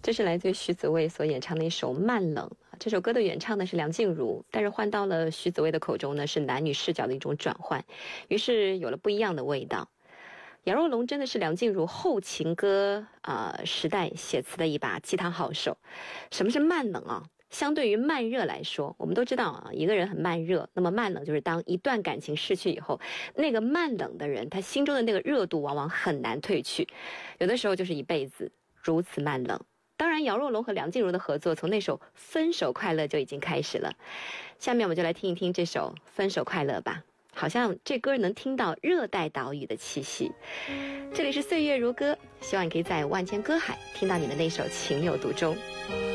这是来自于徐子未所演唱的一首《慢冷》。这首歌的原唱呢是梁静茹，但是换到了徐子未的口中呢，是男女视角的一种转换，于是有了不一样的味道。杨若龙真的是梁静茹后情歌时代写词的一把鸡汤好手。什么是慢冷啊？相对于慢热来说，我们都知道啊，一个人很慢热，那么慢冷就是当一段感情逝去以后，那个慢冷的人，他心中的那个热度往往很难褪去，有的时候就是一辈子如此慢冷。当然，杨若龙和梁静茹的合作从那首《分手快乐》就已经开始了。下面我们就来听一听这首《分手快乐》吧。好像这歌能听到热带岛屿的气息。这里是岁月如歌，希望你可以在万千歌海听到你的那首情有独钟。